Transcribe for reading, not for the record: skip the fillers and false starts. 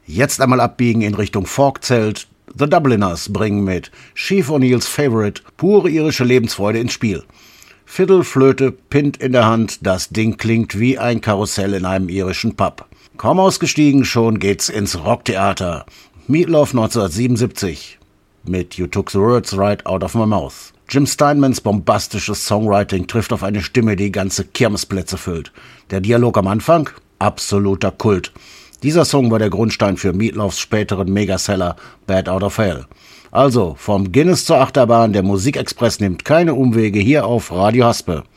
Jetzt einmal abbiegen in Richtung Forkzelt. The Dubliners bringen mit Chief O'Neills Favorite pure irische Lebensfreude ins Spiel. Fiddle, Flöte, Pint in der Hand, das Ding klingt wie ein Karussell in einem irischen Pub. Kaum ausgestiegen, schon geht's ins Rocktheater. Meat Loaf 1977 mit You Took the Words Right Out of My Mouth. Jim Steinmans bombastisches Songwriting trifft auf eine Stimme, die ganze Kirmesplätze füllt. Der Dialog am Anfang? Absoluter Kult. Dieser Song war der Grundstein für Meat Loafs späteren Megaseller Bad Out of Hell. Also, vom Guinness zur Achterbahn, der Musikexpress nimmt keine Umwege hier auf Radio Haspe.